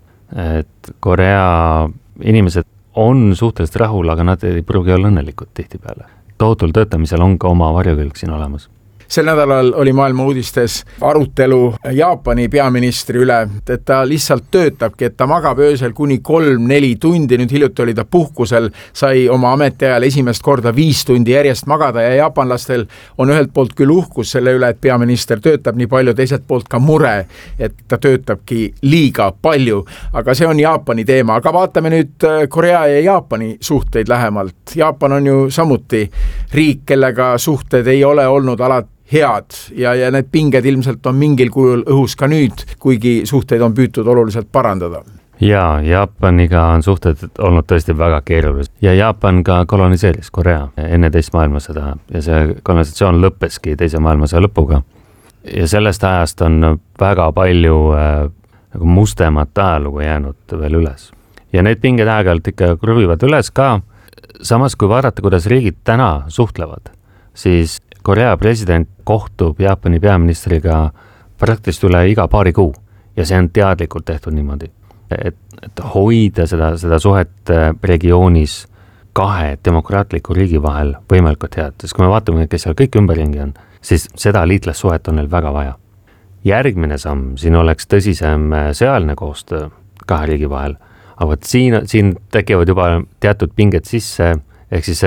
Et Korea inimesed on suhteliselt rahul, aga nad ei pruugi olla õnnelikud tihtipeale. Tohutul töötamisel on ka oma varjukülg siin olemas.
Sel nädalal oli maailma uudistes arutelu Jaapani peaministri üle, et ta lihtsalt töötabki, et ta magab öösel kuni kolm-neli tundi, nüüd hiljuti oli ta puhkusel, sai oma ametiajal esimest korda viis tundi järjest magada ja jaapanlastel on ühelt poolt küll uhkus selle üle, et peaminister töötab nii palju, teiselt poolt ka mure, et ta töötabki liiga palju, aga see on Jaapani teema, aga vaatame nüüd Korea ja Jaapani suhteid lähemalt. Jaapan on ju samuti riik, kellega suhted ei ole olnud alati head ja, ja need pinged ilmselt on mingil kujul õhus ka nüüd, kuigi suhteid on püütud oluliselt parandada.
Jaa, Jaapaniga on suhted olnud tõesti väga keerulised ja Jaapan ka koloniseeris Korea enne teist maailmasõda ja see kolonisatsioon lõppeski teise maailmasõja lõpuga. Ja sellest ajast on väga palju äh, nagu mustemat ajalugu jäänud veel üles. Ja need pinged aeg-ajalt ikka kruvivad üles ka. Samas kui vaadata, kuidas riigid täna suhtlevad, siis Korea president kohtub Jaapani peaministriga praktiliselt üle iga paari kuu ja see on teadlikult tehtud niimoodi, et, et hoida seda, seda suhet regioonis kahe demokraatliku riigi vahel võimalikult head, sest kui me vaatame, kes seal kõik ümberringi on, siis seda liitlassuhet on neil väga vaja. Järgmine samm siin oleks tõsisem sõjaline koostöö kahe riigi vahel, aga siin, siin tekivad juba teatud pinged sisse, ehk siis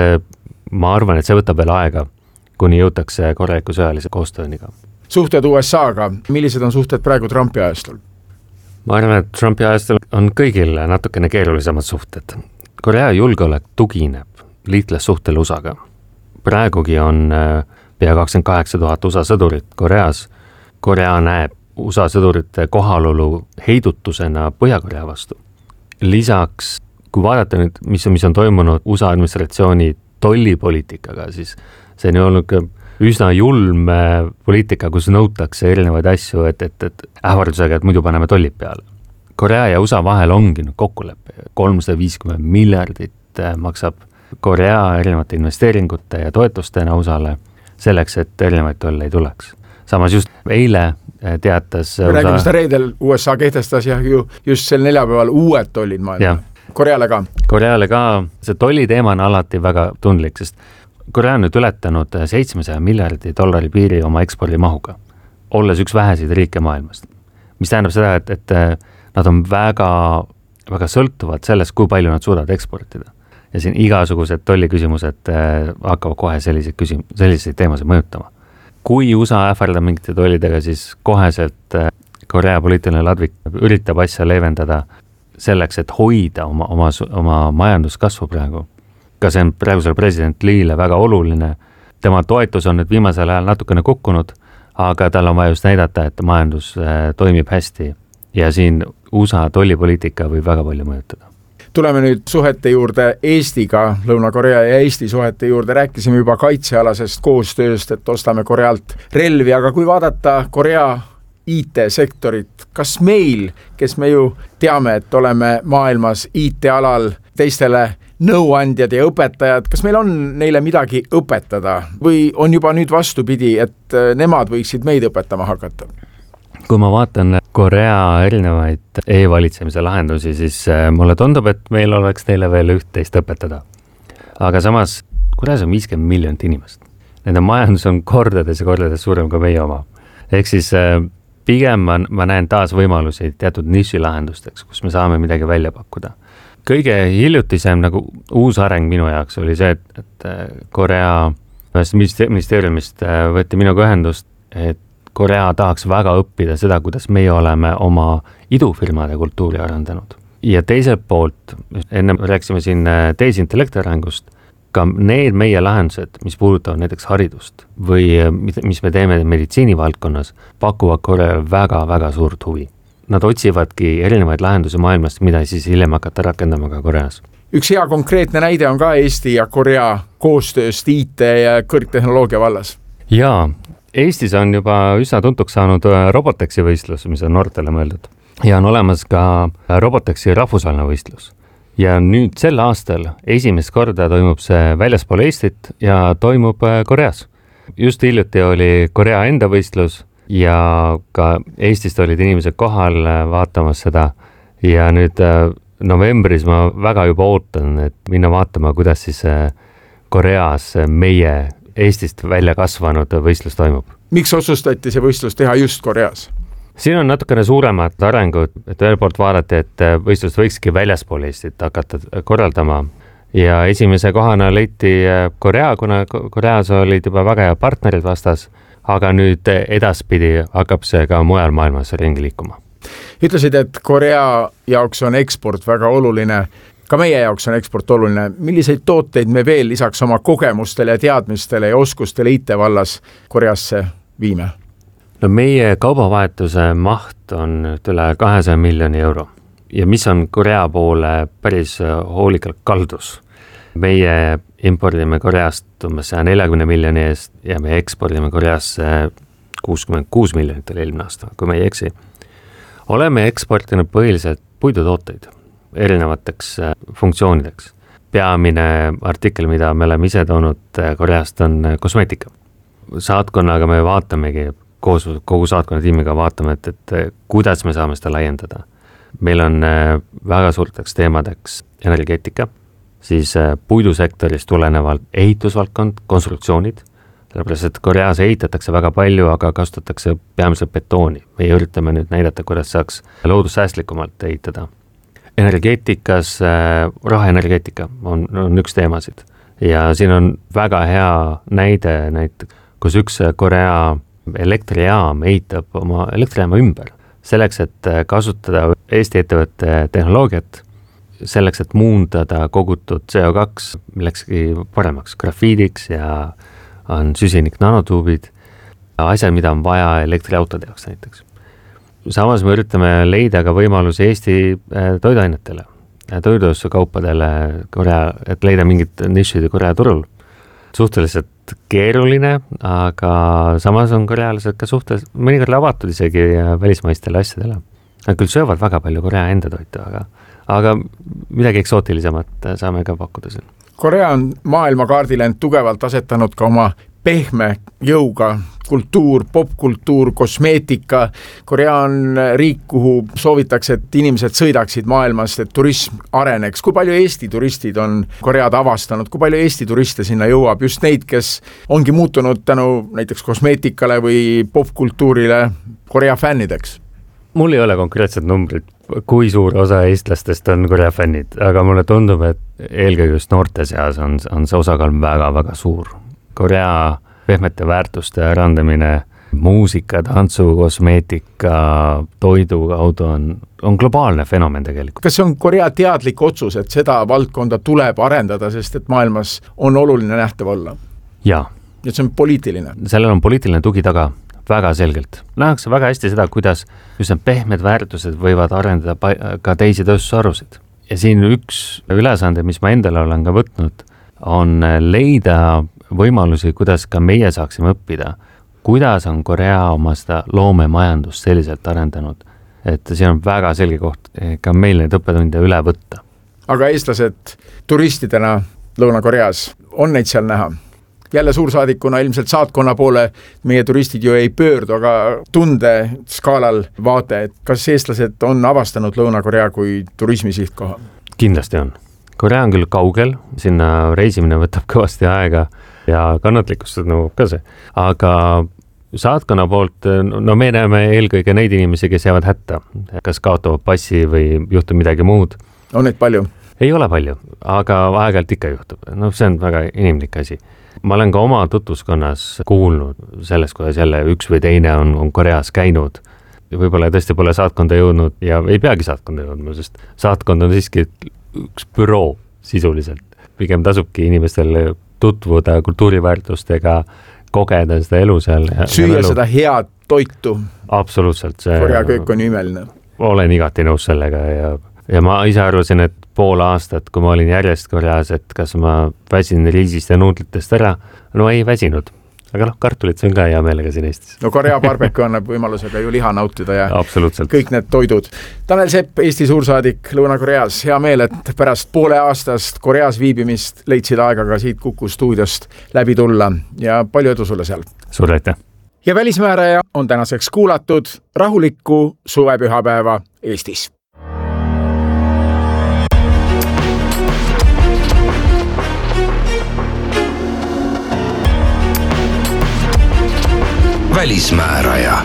ma arvan, et see võtab veel aega, kuni jõutakse korraliku sõjalise koostööniga.
Suhted U S A-ga, millised on suhted praegu Trumpi ajastul?
Ma arvan, et Trumpi ajastul on kõigil natukene keerulisemad suhted. Korea julgeolek tugineb liitlassuhtel U S A-ga. Praegugi on pea kakskümmend kaheksa tuhat U S A sõdurit Koreas. Korea näeb U S A sõdurite kohalolu heidutusena Põhja-Korea vastu. Lisaks, kui vaadata nüüd, mis on, mis on toimunud U S A administratsiooni tollipoliitikaga, siis see on olnud üsna julm poliitika, kus nõutakse erinevaid asju, et, et, et ähvardusega, et muidu paneme tollid peale. Korea ja U S A vahel ongi kokkulepe. kolmsada viiskümmend miljardit maksab Korea erinevate investeeringute ja toetustena U S A-le selleks, et erinevaid tolle ei tuleks. Samas just eile teatas
me räägime seda reedel, U S A kehtestas ja ju just sel neljapäeval uued tollid maailma. Koreale ka.
Koreale ka. See tolli teema on alati väga tundlik, sest Korea on nüüd ületanud seitsmesaja miljardi dollari piiri oma ekspordi mahuga, olles üks väheseid riike maailmast. Mis tähendab seda, et, et nad on väga, väga sõltuvad sellest, kui palju nad suudavad eksportida. Ja siin igasugused tolliküsimused hakkavad kohe selliseid, küsim- selliseid teemasid mõjutama. Kui U S A ähvardab mingite tollidega, siis koheselt Korea poliitiline ladvik üritab asja leevendada selleks, et hoida oma, oma, oma majanduskasvu praegu. Ka see on praegusel president Lee'le väga oluline. Tema toetus on nüüd viimasel ajal natukene kukkunud, aga tal on vaja just näidata, et majandus toimib hästi ja siin U S A tollipoliitika võib väga palju mõjutada.
Tuleme nüüd suhete juurde Eestiga, Lõuna-Korea ja Eesti suhete juurde. Rääkisime juba kaitsealasest koostööst, et ostame Korealt relvi, aga kui vaadata Korea I T-sektorit, kas meil, kes me ju teame, et oleme maailmas I T-alal teistele nõuandjad ja õpetajad, kas meil on neile midagi õpetada või on juba nüüd vastupidi, et nemad võiksid meid õpetama hakata?
Kui ma vaatan Korea erinevaid e-valitsemise lahendusi, siis mulle tundub, et meil oleks neile veel üht-teist õpetada. Aga samas, Koreas on viiskümmend miljonit inimest. Nende majandus on kordades ja kordades suurem kui meie oma. Ehk siis pigem ma, ma näen taas võimalusi teatud nišilahendusteks, kus me saame midagi välja pakkuda. Kõige hiljutisem nagu uus areng minu jaoks oli see, et, et Korea ministeeriumist võeti minuga ühendust, et Korea tahaks väga õppida seda, kuidas meie oleme oma idufirmade kultuuri arendanud. Ja teiselt poolt, enne rääksime siin tehisintellekti arengust, ka need meie lahendused, mis puudutavad näiteks haridust või mis me teeme meditsiinivaldkonnas, pakuvad Koreale väga-väga suurt huvi. Nad otsivadki erinevaid lahendusi maailmast, mida siis hiljem hakata rakendama ka Koreas.
Üks hea konkreetne näide on ka Eesti ja Korea koostööst I T ja kõrgtehnoloogia vallas.
Jaa, Eestis on juba üsna tuntuks saanud Roboteksi võistlus, mis on noortele mõeldud. Ja on olemas ka Roboteksi rahvusvaheline võistlus. Ja nüüd sel aastal esimest korda toimub see väljaspool Eestit ja toimub Koreas. Just hiljuti oli Korea enda võistlus ja ka Eestist olid inimesed kohal vaatamas seda ja nüüd novembris ma väga juba ootan, et minna vaatama, kuidas siis Koreas meie Eestist välja kasvanud võistlus toimub.
Miks otsustati see võistlus teha just Koreas?
Siin on natukene suuremad arengud, et ühel poolt vaadati, et võistlust võikski väljaspool Eestit hakata korraldama ja esimese kohana leiti Korea, kuna Koreas olid juba väga hea partnerid vastas, aga nüüd edaspidi hakkab see ka mujal maailmas ringi liikuma.
Ütlesid, et Korea jaoks on eksport väga oluline, ka meie jaoks on eksport oluline. Milliseid tooteid me veel lisaks oma kogemustele ja teadmistele ja oskustele I T vallas Koreasse viime?
No meie kaubavahetuse maht on üle kahesaja miljoni euro ja mis on Korea poole päris hoolikalt kaldus. Meie impordime Koreast umbes saja neljakümne miljoni eest ja me ekspordime Koreasse kuuskümmend kuus miljonit eelmine aasta, kui me ei eksi. Oleme eksportinud põhiliselt puidutooteid erinevateks funktsioonideks. Peamine artikkel, mida me oleme ise toonud Koreast, on kosmeetika. saatkonnaga me vaatamegi, koos kogu saatkonna tiimiga vaatame, et, et kuidas me saame seda laiendada. Meil on väga suurteks teemadeks energeetika, siis puidusektorist tulenevalt ehitusvaldkond, konstruktsioonid, sellepärast, et Koreas ehitatakse väga palju, aga kasutatakse peamiselt betooni. Me üritame nüüd näidata, kuidas saaks loodussäästlikumalt ehitada. Energeetikas, rahaenergeetika on, on üks teemasid ja siin on väga hea näide, näiteks, kus üks Korea elektrijaam ehitab oma elektrijaama ümber. Selleks, et kasutada Eesti ettevõtte tehnoloogiat, selleks, et muundada kogutud C O kaks millekski paremaks, grafiidiks ja on süsinik nanotuubid, asjad, mida on vaja elektriautode jaoks näiteks. Samas me üritame leida ka võimalusi Eesti toiduainetele, toidukaupadele, Korea, et leida mingit nišidi Korea turul. Suhteliselt keeruline, aga samas on korealased ka suhteliselt mõnikord avatud isegi välismaistele asjadele. Nad küll söövad väga palju Korea enda toitu, aga, aga midagi eksootilisemat saame ka pakkuda siin.
Korea on maailmakaardile end tugevalt asetanud ka oma pehme jõuga, kultuur, popkultuur, kosmeetika. Korea on riik, kuhu soovitakse, et inimesed sõidaksid maailmas, et turism areneks. Kui palju Eesti turistid on Koread avastanud, kui palju Eesti turiste sinna jõuab, just neid, kes ongi muutunud tänu näiteks kosmeetikale või popkultuurile Korea fännideks?
Mul ei ole konkreetset numbrit, kui suur osa eestlastest on Korea fännid, aga mulle tundub, et eelkõige just noorte seas on, on see osakaal väga-väga suur. Korea pehmete väärtuste randamine, muusika, tantsu, kosmeetika, toidu kaudu on, on globaalne fenomen tegelikult.
Kas see on Korea teadlik otsus, et seda valdkonda tuleb arendada, sest et maailmas on oluline nähtav olla?
Jaa.
Ja see on poliitiline?
Sellel on poliitiline tugi taga väga selgelt. Nähakse väga hästi seda, kuidas just need pehmed väärtused võivad arendada ka teisi tööstusharusid. Ja siin üks ülesande, mis ma endale olen ka võtnud, on leida võimalusi, kuidas ka meie saaksime õppida, kuidas on Korea oma seda loomemajandust selliselt arendanud, et siin on väga selge koht ka meil neid õppetunde üle võtta.
Aga eestlased turistidena Lõuna-Koreas, on neid seal näha? Jälle suursaadikuna ilmselt saatkonna poole meie turistid ju ei pöördu, aga tunde skaalal vaate, et kas eestlased on avastanud Lõuna-Korea kui turismisihtkoha?
Kindlasti on. Korea on küll kaugel, sinna reisimine võtab kõvasti aega ja kannatlikkust nõuab ka see, aga saatkonna poolt, no me näeme eelkõige neid inimesi, kes jäävad hätta, kas kaotavad passi või juhtub midagi muud.
On neid palju?
Ei ole palju, aga aeg-ajalt ikka juhtub. No see on väga inimlik asi. Ma olen ka oma tutvuskonnas kuulnud sellest, kuidas jälle üks või teine on, on Koreas käinud. Võib-olla tõesti pole saatkonda jõudnud ja ei peagi saatkonda jõudnud, sest saatkond on siiski üks büroo sisuliselt. Pigem tasubki inimestel tutvuda kultuuriväärtustega, kogeda seda elu seal.
Süüa elu. Seda head toitu.
Absoluutselt. See,
Korea köök on imeline.
Olen igati nõus sellega ja, ja ma ise arvasin, et pool aastat, kui ma olin järjest Koreas, et kas ma väsin riisist ja nuudlitest ära, no ei väsinud. Aga noh, kartulit see on ka hea meelega siin Eestis.
No Korea barbecue annab võimalusega ju liha nautida ja kõik need toidud. Tanel Sepp, Eesti suursaadik Lõuna-Koreas. Hea meel, et pärast poole aastast Koreas viibimist leidsid aega ka siit Kuku stuudiost läbi tulla ja palju edu sulle seal.
Suur aitäh!
Ja välismääraja on tänaseks kuulatud rahulikku suvepühapäeva Eestis.
Välismääraja.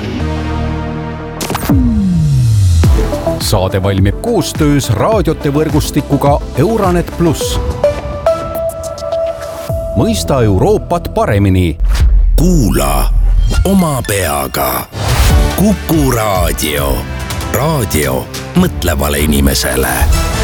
Saade valmib koostöös raadiote võrgustikuga Euranet pluss. Mõista Euroopat paremini.
Kuula oma peaga. Kuku raadio. Raadio mõtlevale inimesele.